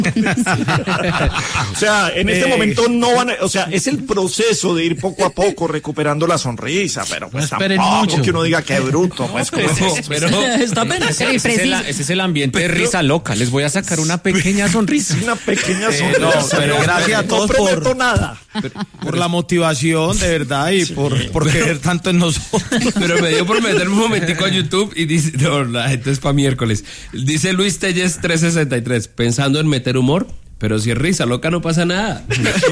O sea, en este momento no van, o sea, es el proceso de ir poco a poco recuperando la sonrisa, pero pues no tampoco mucho. Que uno diga que bruto, pues como pero está apenas ese es el ambiente de risa loca. Les voy a sacar una pequeña sonrisa. una pequeña sonrisa. Pero gracias a todos no prometo nada. por la motivación, de verdad, y por creer tanto en nosotros. Pero me dio por meterme un momentico a YouTube y dice, no, la gente es para miércoles. Dice Luis Telles 363, pensando en meter humor, pero si es risa loca no pasa nada.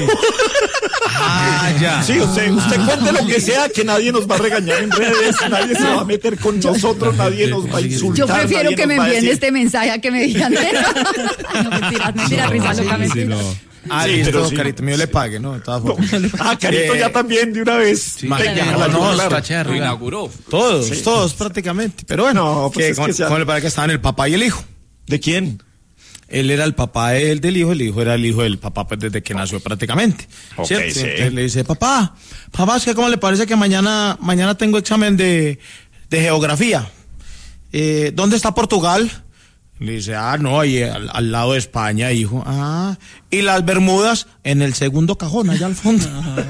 Ya. Sí, usted cuente lo que sea, que nadie nos va a regañar en redes, nadie se va a meter con nosotros, nadie nos va a insultar. Yo prefiero que me envíen decir... este mensaje a que me digan. No, mentira, risa loca, mentira. Listo, pero sí. Carito mío le pague, ¿no? De todas formas. Carito ya también de una vez. Sí, lo inauguró. Todos prácticamente. Pero bueno, no, pues con el padre que estaban el papá y el hijo. ¿De quién? Él era el papá del hijo, el hijo era el hijo del papá pues, desde que nació prácticamente. Okay, ¿cierto? sí. Entonces le dice, papá, es que ¿cómo le parece que mañana tengo examen de geografía? ¿Dónde está Portugal? Le dice, no, ahí al lado de España, hijo. Y las Bermudas en el segundo cajón, allá al fondo.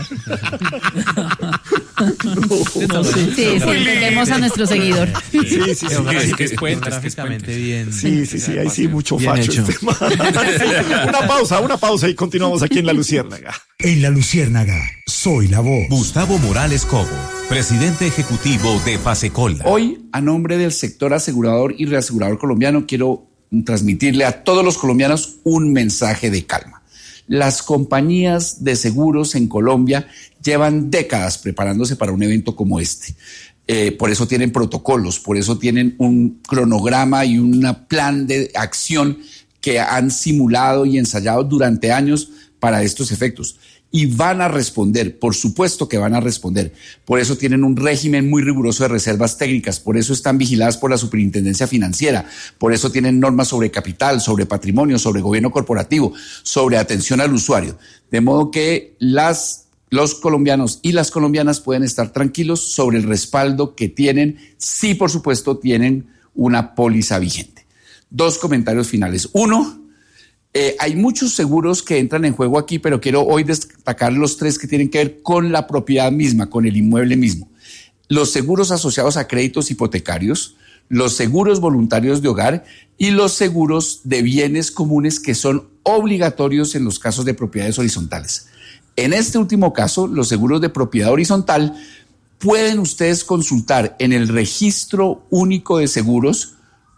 Sí, entendemos a nuestro seguidor. Sí. Gráficamente bien. Sí, ahí sí, mucho bien facho hecho. este man. Una pausa y continuamos aquí en La Luciérnaga. En La Luciérnaga, soy la voz. Gustavo Morales Cobo, presidente ejecutivo de Fasecola. Hoy, a nombre del sector asegurador y reasegurador colombiano, quiero transmitirle a todos los colombianos un mensaje de calma. Las compañías de seguros en Colombia llevan décadas preparándose para un evento como este. Por eso tienen protocolos, por eso tienen un cronograma y un plan de acción que han simulado y ensayado durante años para estos efectos. Y van a responder, por supuesto que van a responder. Por eso tienen un régimen muy riguroso de reservas técnicas, por eso están vigiladas por la Superintendencia Financiera, por eso tienen normas sobre capital, sobre patrimonio, sobre gobierno corporativo, sobre atención al usuario. De modo que los colombianos y las colombianas pueden estar tranquilos sobre el respaldo que tienen, si por supuesto tienen una póliza vigente. 2 comentarios finales. 1, hay muchos seguros que entran en juego aquí, pero quiero hoy destacar los 3 que tienen que ver con la propiedad misma, con el inmueble mismo. Los seguros asociados a créditos hipotecarios, los seguros voluntarios de hogar y los seguros de bienes comunes que son obligatorios en los casos de propiedades horizontales. En este último caso, los seguros de propiedad horizontal pueden ustedes consultar en el Registro Único de Seguros,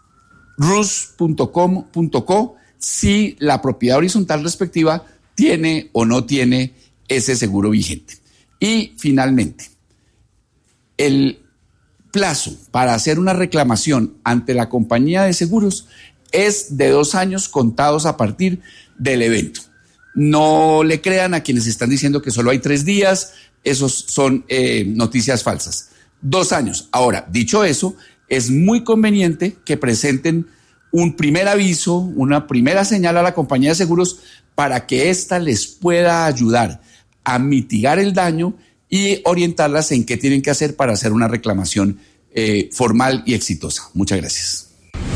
rus.com.co, si la propiedad horizontal respectiva tiene o no tiene ese seguro vigente. Y finalmente, el plazo para hacer una reclamación ante la compañía de seguros es de 2 años contados a partir del evento. No le crean a quienes están diciendo que solo hay 3 días, esos son noticias falsas. 2 años. Ahora, dicho eso, es muy conveniente que presenten un primer aviso, una primera señal a la compañía de seguros para que ésta les pueda ayudar a mitigar el daño y orientarlas en qué tienen que hacer para hacer una reclamación formal y exitosa. Muchas gracias.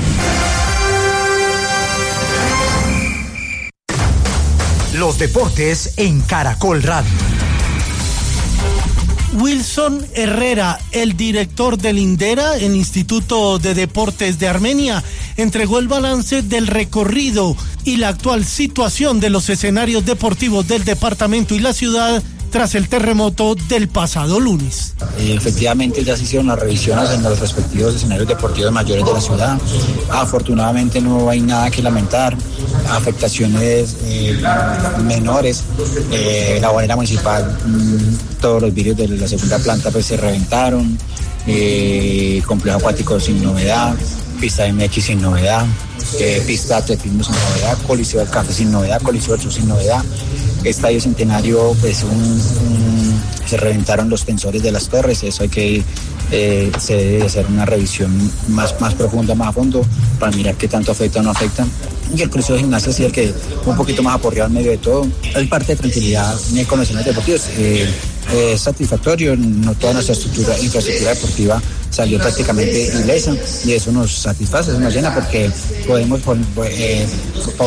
Los deportes en Caracol Radio. Wilson Herrera, el director del INDERA, el Instituto de Deportes de Armenia, entregó el balance del recorrido y la actual situación de los escenarios deportivos del departamento y la ciudad tras el terremoto del pasado lunes. Efectivamente ya se hicieron las revisiones en los respectivos escenarios deportivos mayores de la ciudad. Afortunadamente no hay nada que lamentar, afectaciones menores. La bolera municipal, todos los vidrios de la segunda planta pues se reventaron, complejo acuático sin novedad, pista de MX sin novedad, pista de atletismo sin novedad, Coliseo del Café sin novedad, Coliseo del Sur sin novedad. Estadio Centenario, pues se reventaron los tensores de las torres, eso hay que se debe hacer una revisión más profunda, más a fondo, para mirar qué tanto afecta o no afecta. Y el Coliseo de Gimnasia sí el que un poquito más aporreado en medio de todo. Hay parte de tranquilidad con los escenarios deportivos. Es satisfactorio, no toda nuestra infraestructura deportiva salió prácticamente ilesa y eso nos satisface, eso nos llena porque podemos